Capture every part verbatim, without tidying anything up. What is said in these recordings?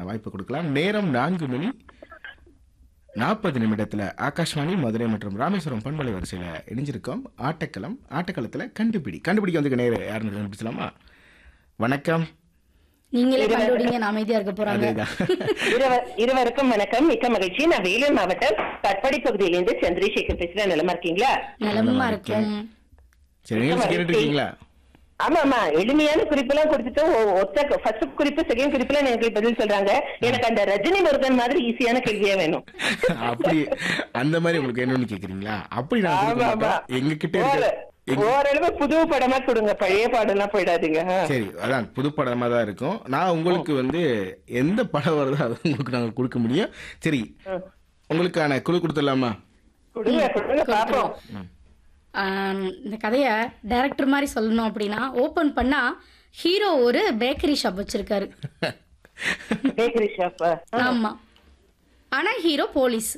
வாய்ப்பு கொடுக்கலாம். நேரம் நான்கு மணி நாற்பது நிமிடத்துல ஆகாஷ்வாணி மதுரை மற்றும் ராமேஸ்வரம் பண்பலை வரிசையில இணைஞ்சிருக்கோம். ஆட்டக்களம் ஆட்டக்களத்துல கண்டுபிடி கண்டுபிடிக்க வந்து நேரம் யாருன்னு கண்டுபிடிச்சலாமா? வணக்கம். நீங்களே கண்டுபிடிங்க, நான் அமைதியா இருக்க போறாங்க. இருவருக்கும் வணக்கம், மிக்க மகிழ்ச்சி. நான் வேலூர் மாவட்டம் கட்பாடி பகுதியிலிருந்து சந்திரசேகர் பேசுறேன். நலமா இருக்கீங்களா? நலமா இருக்கும். சரி, நிகழ்ச்சி கேட்டுட்டு இருக்கீங்களா? ஆமா ஆமா, எளிமையான குறிப்பெல்லாம் கொடுத்துட்டு ஒத்த ஃபர்ஸ்ட் குறிப்பு செகண்ட் குறிப்புல எனக்கு பதில் சொல்றாங்க. எனக்கு அந்த ரஜினி முருகன் மாதிரி ஈஸியான கேள்வியா வேணும். அப்படி அந்த மாதிரி உங்களுக்கு என்னன்னு கேக்குறீங்களா? அப்படி நான் எங்க கிட்ட ஓரளவு புது படமா கொடுங்க, பழைய பாடம்லாம் போயிடாதீங்க. சரி, அதான் புது படமா தான் இருக்கும். நான் உங்களுக்கு வந்து எந்த படம் வருதோ அது உங்களுக்கு நாங்க கொடுக்க முடியும். சரி, உங்களுக்கான குழு கொடுத்துடலாமா? கொடுங்க கொடுங்க பாப்போம். இந்த கதையை டைரக்டர் மாதிரி சொல்லணும் அப்படின்னா, ஓபன் பண்ணா ஹீரோ ஒரு பேக்கரி ஷாப் வச்சிருக்காரு. Bakery shop? ஆமா. ஆனா ஹீரோ போலீஸ்.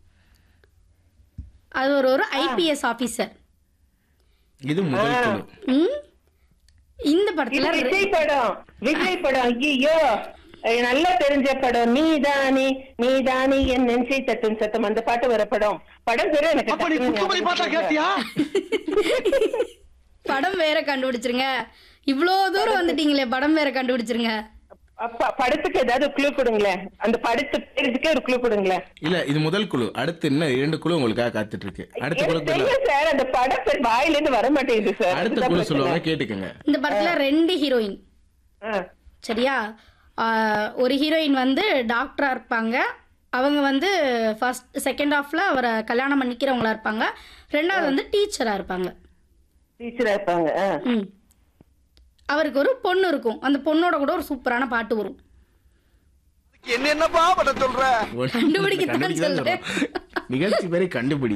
அது ஒரு ஒரு ஐபிஎஸ் ஆபீசர். இது முதல் குழு. இந்த படத்துல விஜய் படம், விஜய் படம். ஐயோ, நல்லா தெரிஞ்ச படம். நீதானே நீதானே என் நெஞ்சை தட்டும் சத்தம், அந்த பாட்டு வர படம். படம் வேற எனக்கு படம் வேற கண்டுபிடிச்சிருங்க. இவ்வளோ தூரம் வந்துட்டீங்களே, படம் வேற கண்டுபிடிச்சிருங்க. படத்துக்கு ஏதாவது க்ளூ கொடுங்களேன், அந்த படத்து பேருக்கு ஒரு க்ளூ கொடுங்களேன். இல்ல, இது முதல் குழு. அடுத்து என்ன இரண்டு குழு உங்களுக்காக காத்துட்டு இருக்கு. அடுத்த குழு சார், அந்த படம் பேர் வாயில இருந்து வர மாட்டேங்குது சார். அடுத்த குழு சொல்லுவாங்க, கேட்டுக்கங்க. இந்த படத்துல ரெண்டு ஹீரோயின். சரியா? ஒரு ஹீரோயின் வந்து டாக்டரா இருப்பாங்க. அவங்க வந்து ஃபர்ஸ்ட் செகண்ட் ஹாஃப்ல அவரை கல்யாணம் பண்ணிக்கிறவங்களா இருப்பாங்க. ரெண்டாவது வந்து டீச்சரா இருப்பாங்க. டீச்சரா இருப்பாங்க. அவருக்கு ஒரு பொண்ணு இருக்கும். அந்த பொண்ணோட கூட ஒரு சூப்பரான பாட்டு வரும். என்னப்பா பட சொல்ற? கண்டுபிடிக்கத்தான் சொல்றேன். நிகழ்ச்சி பேரை கண்டுபிடி.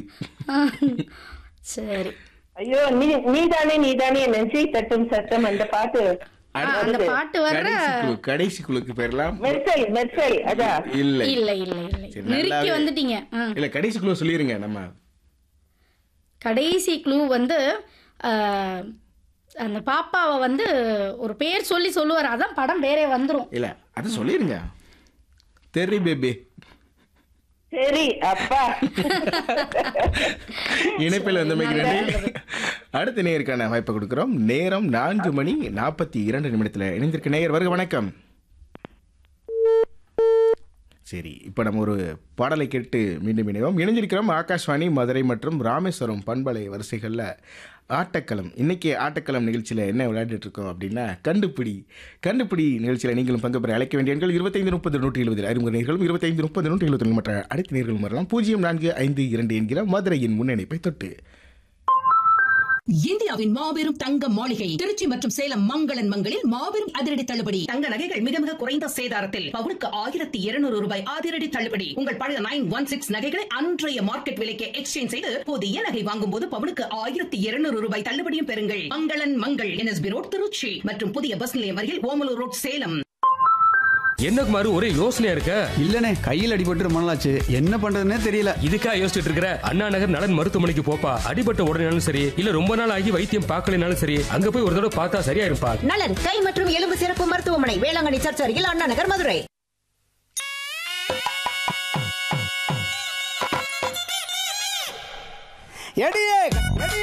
சரி. ஐயோ, நீ நீதானே நீதானே நெஞ்சை தட்டும் சத்தம், அந்த பாட்டு. அந்த பாட்டு வர்ற கடைசி குழுக்கு பேர்லாம் மெர்சல் மெர்சல். அதா இல்ல இல்ல இல்ல இல்ல, நெருக்கி வந்துட்டீங்க. இல்ல, கடைசி குழு சொல்லிருங்க. நம்ம கடைசி குழு வந்து அந்த பாப்பாவை வந்து ஒரு பேர் சொல்லி சொல்லுவார். அதான் படம் பேரே வந்துரும். இல்ல, அது சொல்லிருங்க. தெரி பேபி. சரி அப்பா. இணைப்பில் வந்த நன்றி. அடுத்த நேயருக்கான வாய்ப்பை கொடுக்கிறோம். நேரம் நான்கு மணி நாற்பத்தி இரண்டு நிமிடத்துல இணைந்திருக்க நேயர் வருக. வணக்கம். சரி, இப்போ நம்ம ஒரு பாடலை கேட்டு மீண்டும் இணைவோம். இணைஞ்சிருக்கிறோம் ஆகாஷ்வாணி மதுரை மற்றும் ராமேஸ்வரம் பண்பலை வரிசைகளில் ஆட்டக்களம். இன்னைக்கு ஆட்டக்களம் நிகழ்ச்சியில் என்ன விளையாடிட்டு இருக்கோம் அப்படின்னா, கண்டுபிடி கண்டுபிடி நிகழ்ச்சியில் நீங்களும் பங்கு பெற அழைக்க வேண்டிய எண்கள் இருபத்தைந்து முப்பது நூற்றி எழுபதில் அறிமுக நேர்களும் இருபத்தைந்து முப்பது நூற்றி எழுபத்தி மற்ற அனைத்து நேர்களும் வரலாம். பூஜ்ஜியம் நான்கு ஐந்து இரண்டு என்கிற மதுரையின் முன்னிணைப்பை தொட்டு. இந்தியாவின் மாபெரும் தங்க மாளிகை திருச்சி மற்றும் சேலம் மங்களன் மங்களில் மாபெரும் அதிரடி தள்ளுபடி. தங்க நகைகள் மிக மிக குறைந்த சேதாரத்தில் பவுனுக்கு ஆயிரத்தி இருநூறு ரூபாய் அதிரடி தள்ளுபடி. உங்கள் பழைய நைன் ஒன் சிக்ஸ் நகைகளை அன்றைய மார்க்கெட் விலைக்கு எக்ஸ்சேஞ்ச் செய்து புதிய நகை வாங்கும் போது பவுனுக்கு ஆயிரத்தி இருநூறு ரூபாய் தள்ளுபடியும் பெறுங்கள். மங்களன் மங்கள், என்எஸ்பி ரோட், திருச்சி மற்றும் புதிய பஸ் நிலையம் அருகில் ஓமலூர் ரோட், சேலம். என்ன குமாரு, ஒரே யோசனையா இருக்க? இல்லனே, கையில் அடிபட்டு ரொம்ப நாளாச்சு, என்ன பண்றதுன்னே தெரியல. இதுக்கா யோசிச்சுட்டு இருக்கிற? அண்ணா நகர் நலன் மருத்துவமனைக்கு போப்பா. அடிபட்ட உடனேனாலும் சரி, இல்ல ரொம்ப நாள் ஆகி வைத்தியம் பார்க்கலனாலும் சரி, அங்க போய் ஒரு தடவை பார்த்தா சரியா இருப்பா. நலன் கை மற்றும் எலும்பு சிறப்பு மருத்துவமனை, வேளாங்கண்ணி சர்ச் அருகில், அண்ணா நகர், மதுரை. எடியே